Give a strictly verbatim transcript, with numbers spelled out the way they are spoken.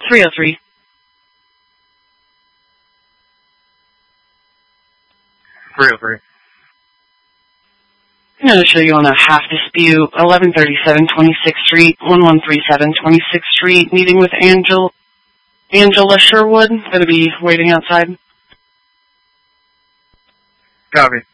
three oh three. three oh three. I'm going to show you on a half dispute, eleven thirty-seven twenty-sixth Street, eleven thirty-seven twenty-sixth Street, meeting with Angel, Angela Sherwood. Going to be waiting outside. Copy.